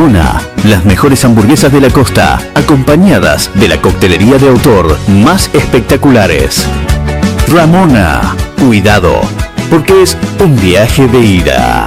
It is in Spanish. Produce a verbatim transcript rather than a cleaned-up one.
Ramona, las mejores hamburguesas de la costa, acompañadas de la coctelería de autor más espectaculares. Ramona, cuidado, porque es un viaje de ida.